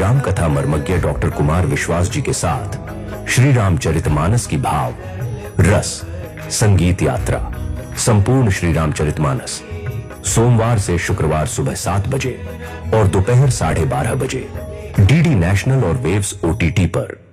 राम कथा मर्मज्ञ डॉक्टर कुमार विश्वास जी के साथ श्री रामचरितमानस की भाव रस संगीत यात्रा संपूर्ण श्री रामचरितमानस सोमवार से शुक्रवार सुबह 7 बजे और दोपहर 12:30 बजे डीडी नेशनल और वेव्स ओटीटी पर।